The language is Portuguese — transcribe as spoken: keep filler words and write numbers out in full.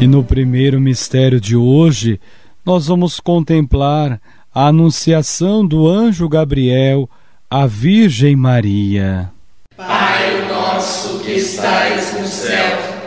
E no primeiro mistério de hoje, nós vamos contemplar a anunciação do anjo Gabriel à Virgem Maria. Pai nosso que estais no céu,